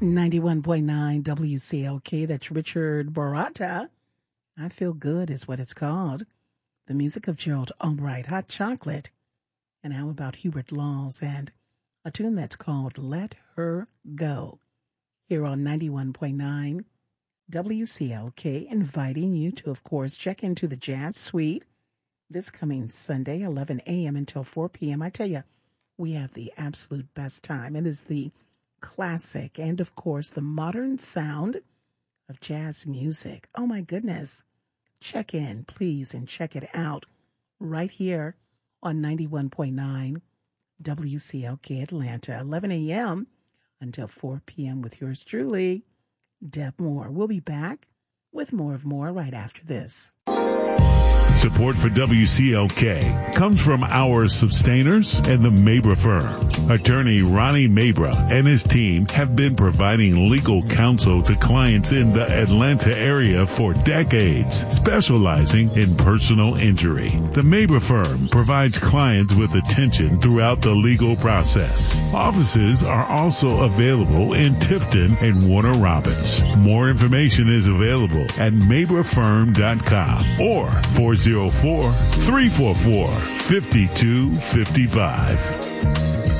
91.9 WCLK. That's Richard Barata. I Feel Good is what it's called. The music of Gerald Albright, Hot Chocolate. And how about Hubert Laws and a tune that's called Let Her Go. Here on 91.9 WCLK, inviting you to, of course, check into the Jazz Suite this coming Sunday, 11 a.m. until 4 p.m. I tell you, we have the absolute best time. It is the classic and, of course, the modern sound of jazz music. Oh, my goodness. Check in, please, and check it out right here on 91.9 WCLK Atlanta, 11 a.m. until 4 p.m. with yours truly, Deb Moore. We'll be back with more of More right after this. Support for WCLK comes from our sustainers and the Mabra firm. Attorney Ronnie Mabra and his team have been providing legal counsel to clients in the Atlanta area for decades, specializing in personal injury. The Mabra firm provides clients with attention throughout the legal process. Offices are also available in Tifton and Warner Robins. More information is available at mabrafirm.com or 404-344-5255.